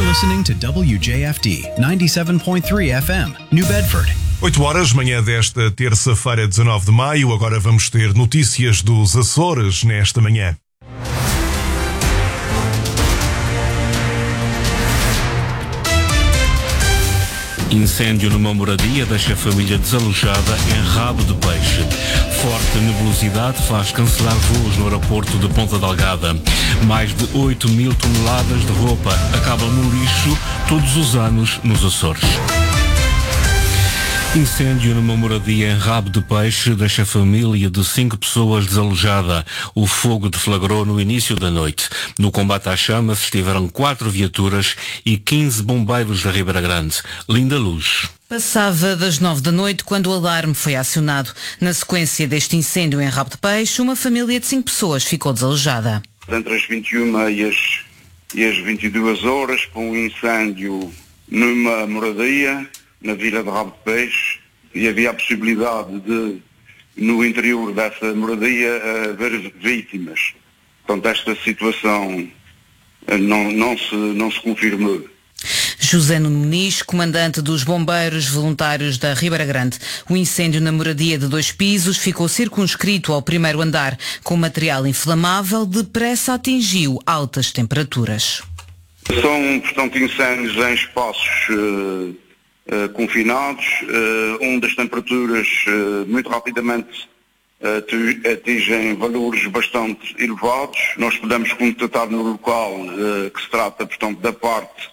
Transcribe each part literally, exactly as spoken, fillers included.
listening to W J F D ninety-seven point three F M, New Bedford. oito horas, manhã desta terça-feira, dezanove de maio. Agora vamos ter notícias dos Açores nesta manhã. Incêndio numa moradia deixa a família desalojada em Rabo de Peixe. Forte nebulosidade faz cancelar voos no aeroporto de Ponta Delgada. Mais de oito mil toneladas de roupa acabam no lixo todos os anos nos Açores. Incêndio numa moradia em Rabo de Peixe deixa a família de cinco pessoas desalojada. O fogo deflagrou no início da noite. No combate às chamas estiveram quatro viaturas e quinze bombeiros da Ribeira Grande. Linda Luz. Passava das nove da noite quando o alarme foi acionado. Na sequência deste incêndio em Rabo de Peixe, uma família de cinco pessoas ficou desalojada. Entre as vinte e uma e as, e as vinte e duas horas, com um incêndio numa moradia na vila de Rabo de Peixe, e havia a possibilidade de, no interior dessa moradia, haver vítimas. Portanto, esta situação não, não, se, não se confirmou. José Nuno Muniz, comandante dos Bombeiros Voluntários da Ribeira Grande. O incêndio na moradia de dois pisos ficou circunscrito ao primeiro andar, com material inflamável, depressa atingiu altas temperaturas. São, portanto, incêndios em espaços uh, uh, confinados, uh, onde as temperaturas uh, muito rapidamente uh, atingem valores bastante elevados. Nós podemos constatar no local uh, que se trata, portanto, da parte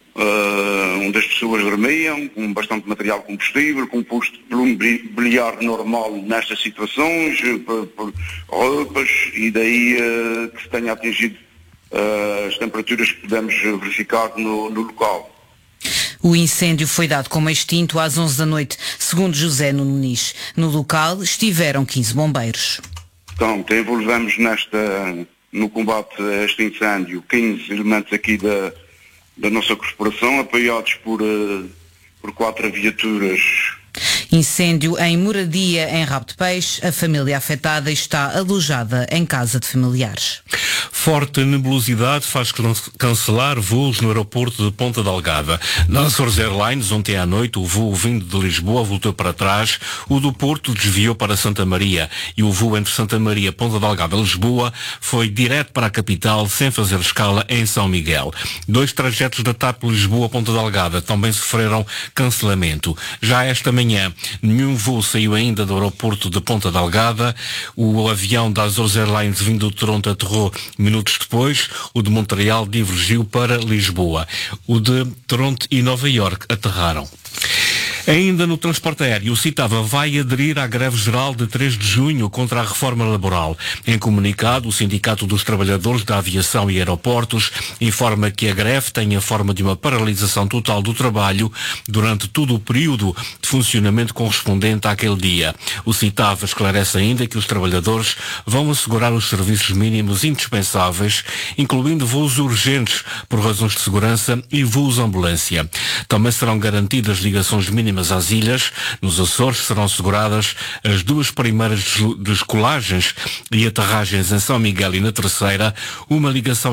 Uh, onde as pessoas dormiam, com bastante material combustível, composto por um mobiliário normal nestas situações, por, por roupas, e daí uh, que se tenha atingido uh, as temperaturas que podemos verificar no, no local. O incêndio foi dado como extinto às onze da noite, segundo José Nuno Muniz. No local estiveram quinze bombeiros. Portanto, envolvemos nesta, no combate a este incêndio quinze elementos aqui da da nossa corporação, apoiados por, uh, por quatro viaturas. Incêndio em moradia em Rabo de Peixe. A família afetada está alojada em casa de familiares. Forte nebulosidade faz cancelar voos no aeroporto de Ponta Delgada. Na Açores Airlines, ontem à noite, o voo vindo de Lisboa voltou para trás, o do Porto desviou para Santa Maria e o voo entre Santa Maria, Ponta Delgada e Lisboa foi direto para a capital sem fazer escala em São Miguel. Dois trajetos da TAP Lisboa-Ponta Delgada também sofreram cancelamento. Já esta manhã, nenhum voo saiu ainda do aeroporto de Ponta Delgada. O avião da Azores Airlines vindo de Toronto aterrou minutos depois. O de Montreal divergiu para Lisboa. O de Toronto e Nova Iorque aterraram. Ainda no transporte aéreo, o Citava vai aderir à greve geral de três de junho contra a reforma laboral. Em comunicado, o Sindicato dos Trabalhadores da Aviação e Aeroportos informa que a greve tem a forma de uma paralisação total do trabalho durante todo o período de funcionamento correspondente àquele dia. O Citava esclarece ainda que os trabalhadores vão assegurar os serviços mínimos indispensáveis, incluindo voos urgentes por razões de segurança e voos ambulância. Também serão garantidas ligações mínimas às ilhas. Nos Açores serão asseguradas as duas primeiras descolagens e aterragens em São Miguel e na terceira, uma ligação